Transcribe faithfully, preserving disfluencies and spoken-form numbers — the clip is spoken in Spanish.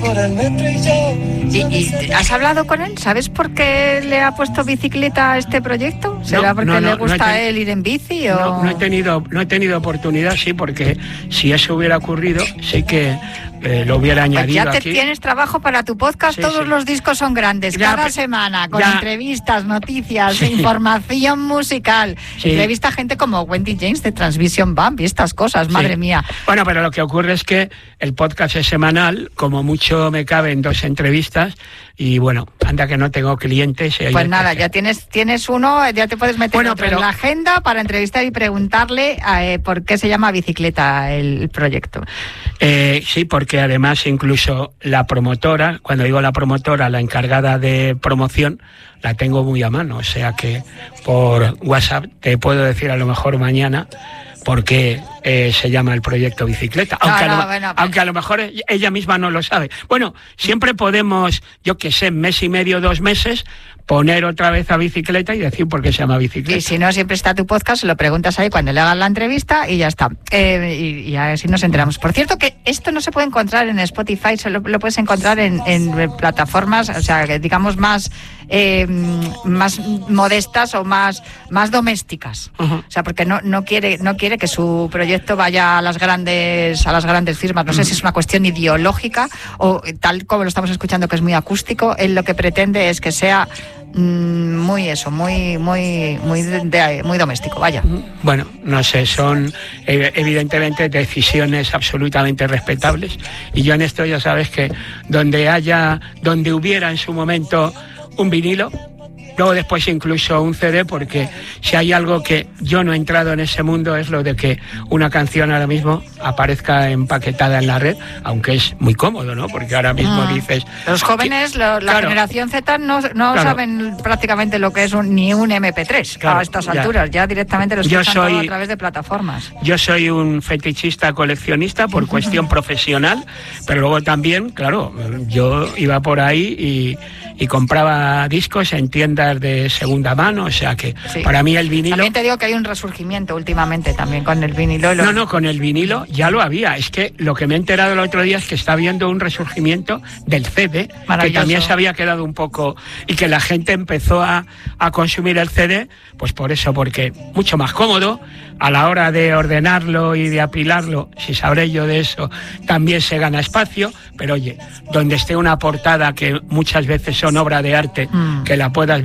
por el metro y yo... ¿Y, y has hablado con él? ¿Sabes por qué le ha puesto bicicleta a este proyecto? ¿Será No, porque no, no, le gusta no a ten... él ir en bici? O... No, no he tenido, no he tenido oportunidad, sí, porque si eso hubiera ocurrido, sí que eh, lo hubiera pues añadido ya te aquí. tienes trabajo para tu podcast, sí, todos sí. Los discos son grandes, ya, cada semana, con ya. entrevistas, noticias, sí. información musical. Sí. Entrevista a gente como Wendy James de Transvision Bump y estas cosas, madre sí. mía. Bueno, pero lo que ocurre es que el podcast es semanal, como mucho me caben dos entrevistas, y bueno, anda que no tengo clientes. Y pues nada, ya tienes tienes uno, ya te puedes meter bueno, otro pero... en la agenda para entrevistar y preguntarle eh, por qué se llama Bicicleta el, el proyecto. Eh, sí, porque además incluso la promotora, cuando digo la promotora, la encargada de promoción, la tengo muy a mano, o sea que por WhatsApp te puedo decir a lo mejor mañana por qué eh, se llama el proyecto Bicicleta, aunque, no, no, a, lo, bueno, aunque a lo mejor ella misma no lo sabe. Bueno, siempre podemos, yo que sé, mes y medio, dos meses, poner otra vez a Bicicleta y decir por qué se llama Bicicleta. Y si no, siempre está tu podcast, se lo preguntas ahí cuando le hagan la entrevista y ya está. Eh, y, y así nos enteramos. Por cierto, que esto no se puede encontrar en Spotify, solo lo puedes encontrar en, en plataformas, o sea, digamos más... Eh, más modestas o más más domésticas, uh-huh. o sea, porque no no quiere no quiere que su proyecto vaya a las grandes a las grandes firmas. No uh-huh. sé si es una cuestión ideológica o tal como lo estamos escuchando, que es muy acústico. Él lo que pretende es que sea mmm, muy eso, muy muy muy de, de, muy doméstico. Vaya. Bueno, no sé, son evidentemente decisiones absolutamente respetables y yo en esto ya sabes que donde haya donde hubiera en su momento un vinilo, luego después incluso un C D, porque si hay algo que yo no he entrado en ese mundo es lo de que una canción ahora mismo aparezca empaquetada en la red, aunque es muy cómodo, ¿no? Porque ahora mismo ah, dices... Los jóvenes, que, lo, la claro, generación Z no, no claro, saben prácticamente lo que es un, ni un eme pe tres claro, a estas alturas, ya, ya directamente lo escuchan soy, todo a través de plataformas. Yo soy un fetichista coleccionista por cuestión profesional, pero luego también, claro, yo iba por ahí y... y compraba discos en tiendas de segunda mano, o sea que sí. para mí el vinilo... También te digo que hay un resurgimiento últimamente también con el vinilo. Lo... No, no, con el vinilo ya lo había. Es que lo que me he enterado el otro día es que está habiendo un resurgimiento del ce de, que también se había quedado un poco... y que la gente empezó a, a consumir el ce de, pues por eso, porque mucho más cómodo, a la hora de ordenarlo y de apilarlo, si sabré yo de eso, también se gana espacio, pero oye, donde esté una portada que muchas veces son obra de arte, mm. que la puedas